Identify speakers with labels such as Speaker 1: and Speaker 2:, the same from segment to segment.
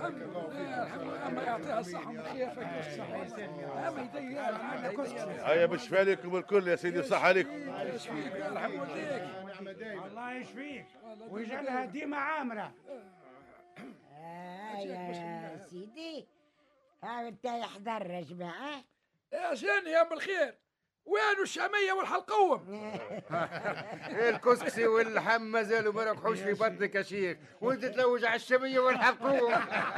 Speaker 1: الحمد لله الحمد لله. الله يعطيها الصحة والخير فيك أما يدير
Speaker 2: هيا بالشفاء لكم الكل يا سيدي، صح عليكم.
Speaker 1: يشفيك الحمد لله.
Speaker 3: الله يشفيك ويجعلها ديما عامرة.
Speaker 4: يا سيدي ها انت يحضر يا جماعة.
Speaker 1: يا زين يا ام الخير، وين الشامية والحلقوم؟
Speaker 5: الكسكسي واللحم مازالوا ما ركحوش في بطنك يا شيخ، وانت تلوج على الشامية والحلقوم.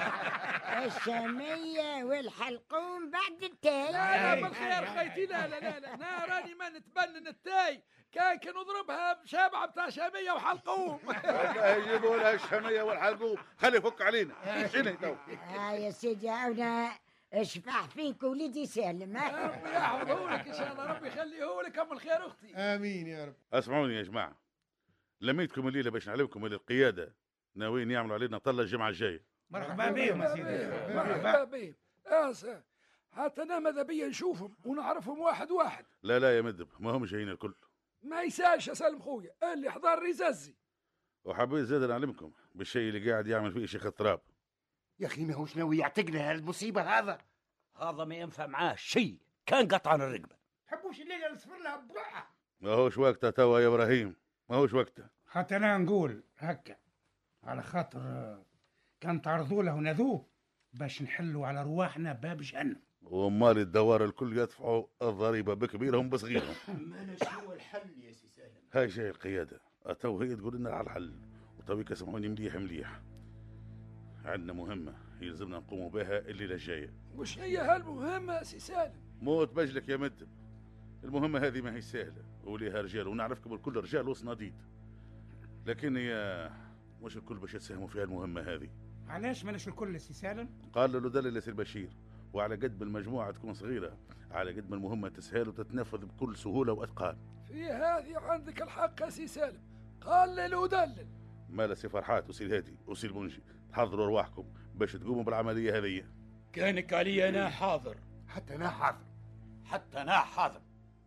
Speaker 4: الشامية والحلقوم بعد التاي.
Speaker 1: لا يا ام الخير خيتي، لا لا لا لا، لا راني ما نتبنن التاي، كان نضربها بشابعة بتاع شامية وحلقوم.
Speaker 2: يجيبوا لها الشامية والحلقوم، خلي يفك علينا.
Speaker 4: يا سيدي عونا اشفع فيك وليدي سالم.
Speaker 1: ربي يحفظه لك ان شاء الله، ربي يخليه لك ام الخير اختي.
Speaker 6: امين يا رب.
Speaker 2: اسمعوني يا جماعة، لميتكم الليلة باش نعلمكم اللي القيادة ناويين يعملوا علينا طلة الجمعة الجاية.
Speaker 3: مرحبا بهم يا سيدي.
Speaker 1: مرحبا بهم. حتى انا ماذا بيا نشوفهم ونعرفهم واحد واحد.
Speaker 2: لا لا يا مدب، ما هم جايين الكل.
Speaker 1: ما يسالش يا سالم خويا، اللي حضر ريزازي.
Speaker 2: وحبيت زاد نعلمكم بالشيء اللي قاعد يعمل فيه شيخ التراب.
Speaker 5: يا اخي ما هوش ناوي يعتقنا هالمصيبة هذا
Speaker 7: ما ينفع معاه شيء، كان قطعا الرقبة.
Speaker 3: تحبوش الليلة نصفر لها بروحها.
Speaker 2: ما هوش وقتها توا يا ابراهيم، ما هوش وقتها.
Speaker 3: حتى انا نقول هكا على خاطر كان تعرضوا له نذوب باش نحلوا على رواحنا باب جهنم.
Speaker 2: ومال الدوار الكل يدفعوا الضريبة بكبيرهم بصغيرهم.
Speaker 8: ما شنو الحل يا سي سالم؟
Speaker 2: هاي جاي القيادة، تو هي تقول لنا على الحل، وتويك سمعوني مليح مليح. عندنا مهمة يلزمنا نقوموا بها الليلة الجاية.
Speaker 1: وش هي هالمهمة يا سي سالم؟
Speaker 2: موت بجلك يا مدب، المهمة هذه ما هي سهلة وليها رجال، ونعرفكم الكل رجال وصناديد، لكن هي مش الكل باش يتساهموا في المهمة هذه.
Speaker 3: علاش ماناش الكل سي سالم؟
Speaker 2: قال له دلل يا سي البشير، وعلى قد ما المجموعة تكون صغيرة على قد ما المهمة تسهل وتتنفذ بكل سهولة وإتقان.
Speaker 1: في هذه عندك الحق يا سي سالم، قال ودلل.
Speaker 2: مالا سي فرحات وسي الهادي وسي المنجي، تحضروا ارواحكم باش تقوموا بالعملية هذه.
Speaker 7: كانك علي انا حاضر.
Speaker 5: حتى انا حاضر.
Speaker 7: حتى انا حاضر.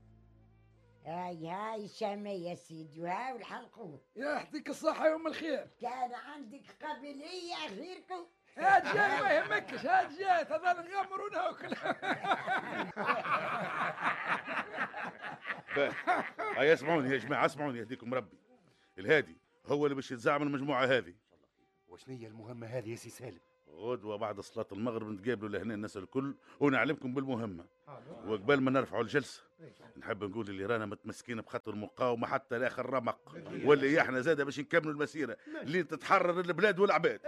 Speaker 4: هاي الشامية يا سيدي وها والحلقوم.
Speaker 1: يعطيك الصحة يا ام الخير.
Speaker 4: كان عندك قابلية غيركم.
Speaker 1: هاد جاي ما يهمكش، هاد جاي تظل نغمر وناكل.
Speaker 2: هيا اسمعوني يا جماعة، اسمعوني يهديكم ربي. الهادي هو اللي باش يتزعم المجموعة هذه.
Speaker 5: وشنية المهمة هذه يا سي سالم؟
Speaker 2: غدوة بعد صلاة المغرب نتقابلوا لهنا الناس الكل ونعلمكم بالمهمة. وقبل ما نرفعوا الجلسة نحب نقول اللي رانا متمسكين بخط المقاومة حتى لاخر رمق، واللي احنا زاده باش نكملوا المسيرة اللي تتحرر البلاد والعباد.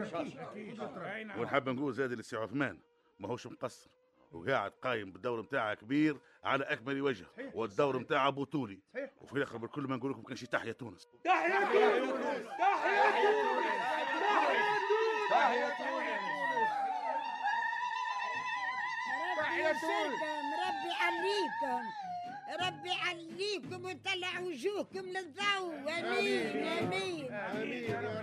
Speaker 2: ونحب نقول زاد للسي عثمان ما هوش مقصر وقاعد قايم بالدور نتاعه كبير على اكمل وجه، والدور نتاعه بطولي. وفي الاخر بالكل ما نقول لكم كان شي تحية تونس.
Speaker 3: تحية تونس. تحية تونس.
Speaker 4: تحية تونس. ربي يسركم، ربي يعليكم، ربي يعليكم ويطلع وجوهكم للضوء. امين امين.